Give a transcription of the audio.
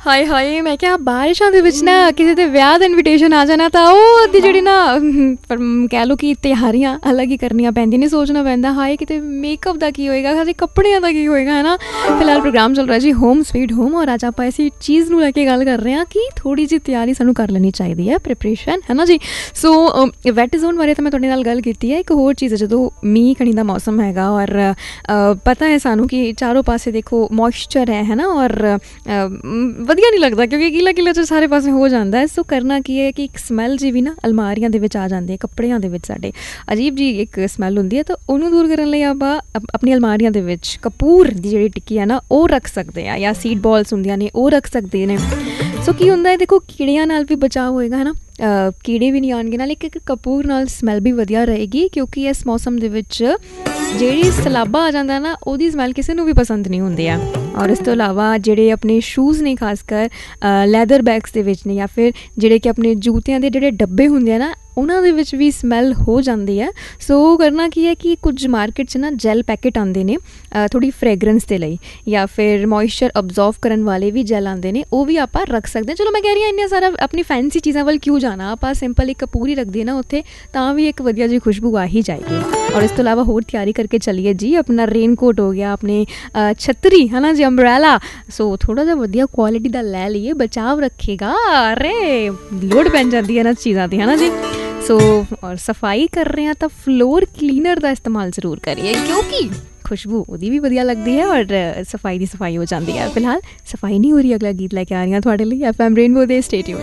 ਹਾਏ ਹਾਏ, ਮੈਂ ਕਿਹਾ ਬਾਰਿਸ਼ਾਂ ਦੇ ਵਿੱਚ ਨਾ ਕਿਸੇ ਦੇ ਵਿਆਹ ਦਾ ਇਨਵੀਟੇਸ਼ਨ ਆ ਜਾਣਾ ਤਾਂ ਉਹ ਦੀ ਜਿਹੜੀ ਨਾ ਕਹਿ ਲਓ ਕਿ ਤਿਆਰੀਆਂ ਅਲੱਗ ਹੀ ਕਰਨੀਆਂ ਪੈਂਦੀਆਂ ਨੇ, ਸੋਚਣਾ ਪੈਂਦਾ ਹਾਏ ਕਿਤੇ ਮੇਕਅਪ ਦਾ ਕੀ ਹੋਏਗਾ, ਸਾਡੇ ਕੱਪੜਿਆਂ ਦਾ ਕੀ ਹੋਏਗਾ, ਹੈ ਨਾ। ਫਿਲਹਾਲ ਪ੍ਰੋਗਰਾਮ ਚੱਲ ਰਿਹਾ ਜੀ ਹੋਮ ਸਵੀਟ ਹੋਮ, ਔਰ ਅੱਜ ਆਪਾਂ ਇਸੀ ਚੀਜ਼ ਨੂੰ ਲੈ ਕੇ ਗੱਲ ਕਰ ਰਹੇ ਹਾਂ ਕਿ ਥੋੜ੍ਹੀ ਜਿਹੀ ਤਿਆਰੀ ਸਾਨੂੰ ਕਰ ਲੈਣੀ ਚਾਹੀਦੀ ਹੈ, ਪ੍ਰੀਪਰੇਸ਼ਨ, ਹੈ ਨਾ ਜੀ। ਸੋ ਵੈਟ ਜ਼ੋਨ ਬਾਰੇ ਤਾਂ ਮੈਂ ਤੁਹਾਡੇ ਨਾਲ ਗੱਲ ਕੀਤੀ ਹੈ। ਇੱਕ ਹੋਰ ਚੀਜ਼ ਹੈ, ਜਦੋਂ ਮੀਂਹ ਕਣੀ ਦਾ ਮੌਸਮ ਹੈਗਾ ਔਰ ਪਤਾ ਹੈ ਸਾਨੂੰ ਕਿ ਚਾਰੋਂ ਪਾਸੇ ਦੇਖੋ ਮੋਇਸਚਰ ਹੈ ਨਾ, ਔਰ ਵਧੀਆ ਨਹੀਂ ਲੱਗਦਾ ਕਿਉਂਕਿ ਗੀਲਾ ਗੀਲਾ 'ਚ ਸਾਰੇ ਪਾਸੇ ਹੋ ਜਾਂਦਾ ਹੈ। ਸੋ ਕਰਨਾ ਕੀ ਹੈ ਕਿ ਇੱਕ ਸਮੈਲ ਜੀ ਵੀ ਨਾ ਅਲਮਾਰੀਆਂ ਦੇ ਵਿੱਚ ਆ ਜਾਂਦੀ ਹੈ, ਕੱਪੜਿਆਂ ਦੇ ਵਿੱਚ ਸਾਡੇ ਅਜੀਬ ਜੀ ਇੱਕ ਸਮੈਲ ਹੁੰਦੀ ਹੈ। ਤਾਂ ਉਹਨੂੰ ਦੂਰ ਕਰਨ ਲਈ ਆਪਾਂ ਆਪਣੀ ਅਲਮਾਰੀਆਂ ਦੇ ਵਿੱਚ ਕਪੂਰ ਦੀ ਜਿਹੜੀ ਟਿੱਕੀ ਹੈ ਨਾ ਉਹ ਰੱਖ ਸਕਦੇ ਆ, ਜਾਂ ਸੀਡ ਬੋਲਸ ਹੁੰਦੀਆਂ ਨੇ ਉਹ ਰੱਖ ਸਕਦੇ ਨੇ। ਸੋ ਕੀ ਹੁੰਦਾ ਹੈ ਦੇਖੋ, ਕੀੜਿਆਂ ਨਾਲ ਵੀ ਬਚਾਅ ਹੋਏਗਾ, ਹੈ ਨਾ, ਕੀੜੇ ਵੀ ਨਹੀਂ ਆਉਣਗੇ, ਨਾਲ ਇੱਕ ਕਪੂਰ ਨਾਲ ਸਮੈਲ ਵੀ ਵਧੀਆ ਰਹੇਗੀ, ਕਿਉਂਕਿ ਇਸ ਮੌਸਮ ਦੇ ਵਿੱਚ ਜਿਹੜੀ ਸਲਾਬਾ ਆ ਜਾਂਦਾ ਨਾ ਉਹਦੀ ਸਮੈਲ ਕਿਸੇ ਨੂੰ ਵੀ ਪਸੰਦ ਨਹੀਂ ਹੁੰਦੀ ਆ। ਔਰ ਇਸ ਤੋਂ ਇਲਾਵਾ ਜਿਹੜੇ ਆਪਣੇ ਸ਼ੂਜ਼ ਨੇ, ਖਾਸ ਕਰ ਲੈਦਰ ਬੈਗਸ ਦੇ ਵਿੱਚ ਨੇ, ਜਾਂ ਫਿਰ ਜਿਹੜੇ ਕਿ ਆਪਣੇ ਜੂਤਿਆਂ ਦੇ ਜਿਹੜੇ ਡੱਬੇ ਹੁੰਦੇ ਆ ਨਾ ਉਹਨਾਂ ਦੇ ਵਿੱਚ ਵੀ ਸਮੈਲ ਹੋ ਜਾਂਦੀ ਹੈ। ਸੋ ਕਰਨਾ ਕੀ ਹੈ ਕਿ ਕੁਝ ਮਾਰਕੀਟ 'ਚ ਨਾ ਜੈਲ ਪੈਕਟ ਆਉਂਦੇ ਨੇ ਥੋੜ੍ਹੀ ਫਰੈਗਰੈਂਸ ਦੇ ਲਈ, ਜਾਂ ਫਿਰ ਮੋਇਸਚਰ ਅਬਜ਼ੋਰਵ ਕਰਨ ਵਾਲੇ ਵੀ ਜੈਲ ਆਉਂਦੇ ਨੇ, ਉਹ ਵੀ ਆਪਾਂ ਰੱਖ ਸਕਦੇ ਹਾਂ। ਚਲੋ ਮੈਂ ਕਹਿ ਰਹੀ ਹਾਂ ਇੰਨੀਆਂ ਸਾਰਾ ਆਪਣੀ ਫੈਂਸੀ ਚੀਜ਼ਾਂ ਵੱਲ ਕਿਉਂ ਜਾਣਾ, ਆਪਾਂ ਸਿੰਪਲ ਇੱਕ ਕਪੂਰ ਹੀ ਰੱਖਦੇ ਨਾ ਉੱਥੇ, ਤਾਂ ਵੀ ਇੱਕ ਵਧੀਆ ਜਿਹੀ ਖੁਸ਼ਬੂ ਆ ਹੀ ਜਾਏਗੀ। ਔਰ ਇਸ ਤੋਂ ਇਲਾਵਾ ਹੋਰ ਤਿਆਰੀ ਕਰਕੇ ਚੱਲੀਏ ਜੀ, ਆਪਣਾ ਰੇਨਕੋਟ ਹੋ ਗਿਆ, ਆਪਣੇ ਛੱਤਰੀ ਹੈ ਨਾ ਜੀ, ਅੰਬਰੈਲਾ। ਸੋ ਥੋੜ੍ਹਾ ਜਿਹਾ ਵਧੀਆ ਕੁਆਲਿਟੀ ਦਾ ਲੈ ਲਈਏ, ਬਚਾਵ ਰੱਖੇਗਾ। ਅਰੇ ਲੋੜ ਪੈ ਜਾਂਦੀ ਹੈ ਇਹਨਾਂ ਚੀਜ਼ਾਂ ਦੀ, ਹੈ ਨਾ ਜੀ। ਸੋ ਔਰ ਸਫਾਈ ਕਰ ਰਹੇ ਹਾਂ ਤਾਂ ਫਲੋਰ ਕਲੀਨਰ ਦਾ ਇਸਤੇਮਾਲ ਜ਼ਰੂਰ ਕਰੀਏ, ਕਿਉਂਕਿ ਖੁਸ਼ਬੂ ਉਹਦੀ ਵੀ ਵਧੀਆ ਲੱਗਦੀ ਹੈ ਔਰ ਸਫਾਈ ਦੀ ਸਫਾਈ ਹੋ ਜਾਂਦੀ ਹੈ। ਫਿਲਹਾਲ ਸਫਾਈ ਨਹੀਂ ਹੋ ਰਹੀ, ਅਗਲਾ ਗੀਤ ਲੈ ਕੇ ਆ ਰਹੀ ਹਾਂ ਤੁਹਾਡੇ ਲਈ FM ਰੇਨਬੋ ਦੇ। Stay tuned.